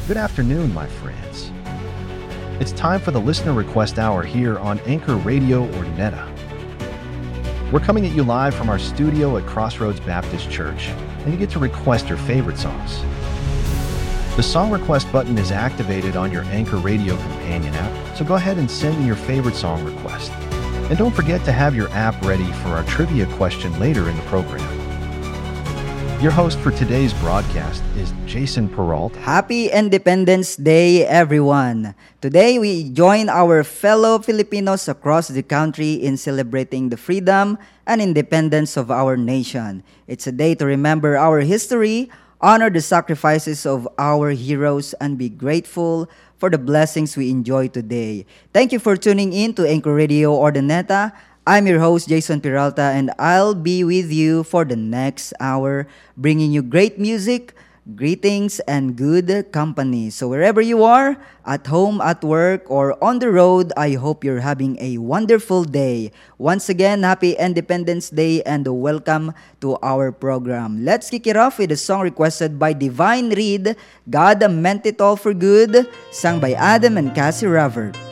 Good afternoon, my friends. It's time for the Listener Request Hour here on Anchor Radio Ordineta. We're coming at you live from our studio at Crossroads Baptist Church, and you get to request your favorite songs. The song request button is activated on your Anchor Radio companion app, so go ahead and send in your favorite song request. And don't forget to have your app ready for our trivia question later in the program. Your host for today's broadcast is Jason Peralt. Happy Independence Day, everyone! Today, we join our fellow Filipinos across the country in celebrating the freedom and independence of our nation. It's a day to remember our history, honor the sacrifices of our heroes, and be grateful for the blessings we enjoy today. Thank you for tuning in to Anchor Radio Ordineta. I'm your host, Jason Peralta, and I'll be with you for the next hour, bringing you great music, greetings, and good company. So wherever you are, at home, at work, or on the road, I hope you're having a wonderful day. Once again, happy Independence Day and welcome to our program. Let's kick it off with a song requested by Divine Reed, God Meant It All for Good, sung by Adam and Cassie Ravert.